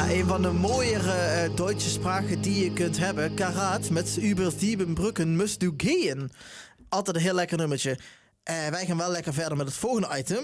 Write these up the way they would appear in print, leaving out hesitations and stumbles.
een van de mooiere Duitse spraken die je kunt hebben. Karat met über 7 Brücken musst du gehen. Altijd een heel lekker nummertje. Wij gaan wel lekker verder met het volgende item.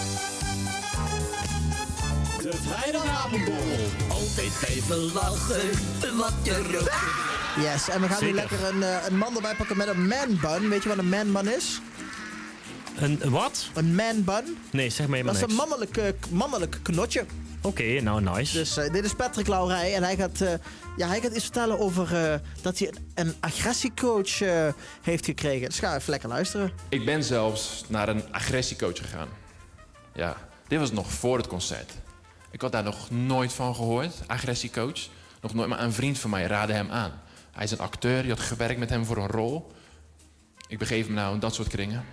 De vrijdagavondborrel. Altijd even lachen, wat je roept. Yes, en we gaan nu lekker een man erbij pakken met een man bun. Weet je wat een man bun is? Een wat? Een man bun. Nee, zeg maar helemaal niks. Dat is een mannelijk knotje. Oké, nou nice. Dus dit is Patrick Lauwerij en hij gaat iets vertellen over dat hij een agressiecoach heeft gekregen. Dus ga even lekker luisteren. Ik ben zelfs naar een agressiecoach gegaan. Ja, dit was nog voor het concert. Ik had daar nog nooit van gehoord, agressiecoach. Nog nooit, maar een vriend van mij raadde hem aan. Hij is een acteur, die had gewerkt met hem voor een rol. Ik begeef me nou in dat soort kringen.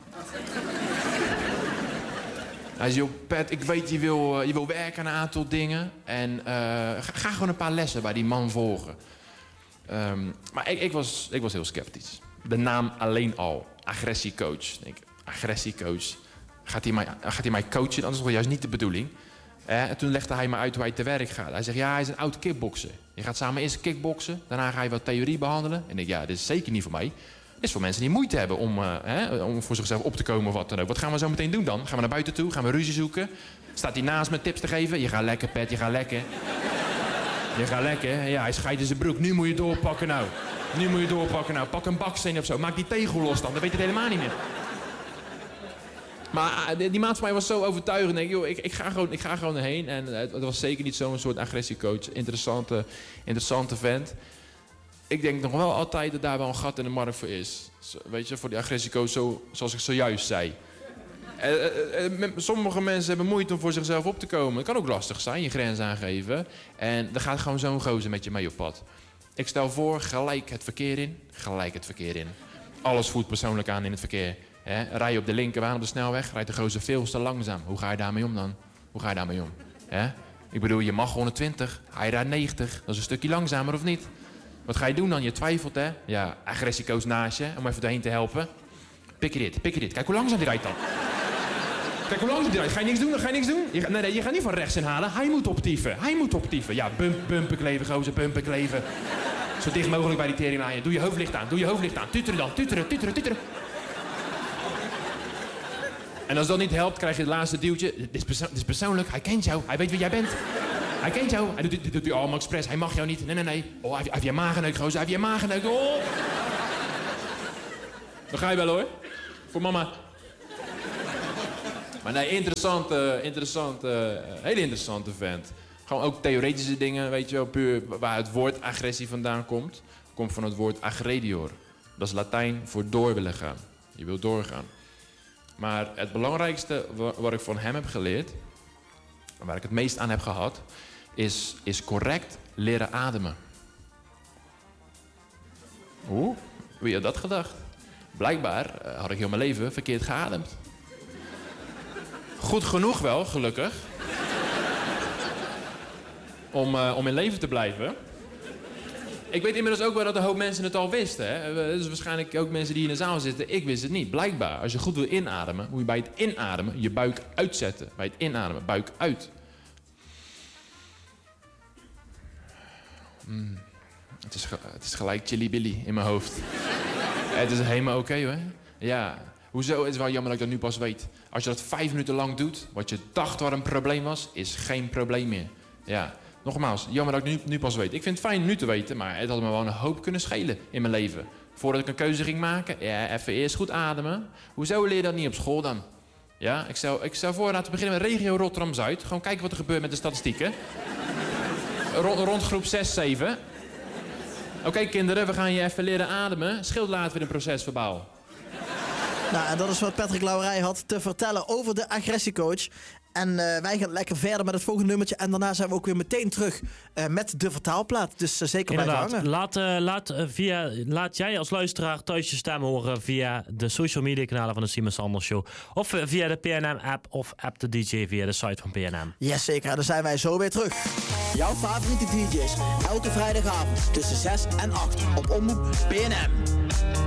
Hij zei, Pat, ik weet je wil werken aan een aantal dingen. En ga gewoon een paar lessen bij die man volgen. Maar ik was heel sceptisch. De naam alleen al, agressiecoach. Ik denk, agressiecoach, gaat hij mij coachen? Dat is toch juist niet de bedoeling. En toen legde hij me uit hoe hij te werk gaat. Hij zegt, ja, hij is een oud kickbokser. Je gaat samen eerst kickboksen, daarna ga je wat theorie behandelen. En ik denk, ja, dit is zeker niet voor mij. Dit is voor mensen die moeite hebben om voor zichzelf op te komen of wat dan ook. Wat gaan we zo meteen doen dan? Gaan we naar buiten toe? Gaan we ruzie zoeken? Staat hij naast me tips te geven? Je gaat lekker, Pet, je gaat lekker. Je gaat lekker. Ja, hij scheidt in zijn broek. Nu moet je doorpakken nou. Nu moet je doorpakken nou. Pak een baksteen of zo. Maak die tegel los dan. Dan weet je het helemaal niet meer. Maar die maat van mij was zo overtuigend. Ik denk, joh, ik ga gewoon erheen. En het was zeker niet zo'n soort agressiecoach. Interessante vent. Ik denk nog wel altijd dat daar wel een gat in de markt voor is. Weet je, voor die agressiecoach, zoals ik zojuist zei. Sommige mensen hebben moeite om voor zichzelf op te komen. Het kan ook lastig zijn, je grens aangeven. En er gaat gewoon zo'n gozer met je mee op pad. Ik stel voor, gelijk het verkeer in. Alles voelt persoonlijk aan in het verkeer. Rij je op de linkerbaan op de snelweg, rijdt de gozer veel te langzaam. Hoe ga je daarmee om dan? Ik bedoel, je mag 120, hij rijdt 90. Dat is een stukje langzamer of niet? Wat ga je doen dan? Je twijfelt, hè? Ja, agressiecoach naast je, om even doorheen te helpen. Pik je dit. Kijk hoe langzaam die rijdt dan. Ga je niks doen? Nee, je gaat niet van rechts inhalen. Hij moet optieven. Ja, bumpen kleven, gozer, bumpen kleven. Zo dicht mogelijk bij die teringlijn. Doe je hoofdlicht aan. Tuteren dan. Tuteren. En als dat niet helpt, krijg je het laatste duwtje. Dit is persoonlijk. Hij kent jou. Hij weet wie jij bent. Hij kent jou. Hij doet hij allemaal expres. Hij mag jou niet. Nee. Oh, hij heeft je maag geneukt, gozer. Hij heeft je maag geneukt. Oh. Dan ga je wel, hoor. Voor mama. Maar nee, hele interessante vent. Gewoon ook theoretische dingen, weet je wel. Puur waar het woord agressie vandaan komt. Komt van het woord agredior. Dat is Latijn voor door willen gaan. Je wilt doorgaan. Maar het belangrijkste wat ik van hem heb geleerd, waar ik het meest aan heb gehad, is correct leren ademen. Wie had dat gedacht? Blijkbaar had ik heel mijn leven verkeerd geademd. Goed genoeg wel, gelukkig. Om in leven te blijven. Ik weet inmiddels ook wel dat een hoop mensen het al wisten. Hè? Dus waarschijnlijk ook mensen die in de zaal zitten. Ik wist het niet. Blijkbaar, als je goed wil inademen, moet je bij het inademen je buik uitzetten. Bij het inademen, buik uit. Het is gelijk chili billy in mijn hoofd. Het is helemaal oké, hoor. Ja. Hoezo? Het is wel jammer dat ik dat nu pas weet. Als je dat 5 minuten lang doet, wat je dacht wat een probleem was, is geen probleem meer. Ja. Nogmaals, jammer dat ik nu pas weet. Ik vind het fijn nu te weten, maar het had me wel een hoop kunnen schelen in mijn leven. Voordat ik een keuze ging maken, ja, even eerst goed ademen. Hoezo leer je dat niet op school dan? Ja, ik stel voor, laten we beginnen met regio Rotterdam-Zuid. Gewoon kijken wat er gebeurt met de statistieken. Rond groep 6, 7. Oké, kinderen, we gaan je even leren ademen. Scheelt later weer een procesverbaal. Nou, en dat is wat Patrick Lauwerij had te vertellen over de agressiecoach. En wij gaan lekker verder met het volgende nummertje. En daarna zijn we ook weer meteen terug met de vertaalplaat. Dus zeker blijven hangen. Laat jij als luisteraar thuis je stem horen via de social media kanalen van de Simon Sanders Show. Of via de PNM-app of app de DJ via de site van PNM. Yes, zeker. En dan zijn wij zo weer terug. Jouw favoriete DJ's. Elke vrijdagavond tussen 6 en 8 op Omroep PNM.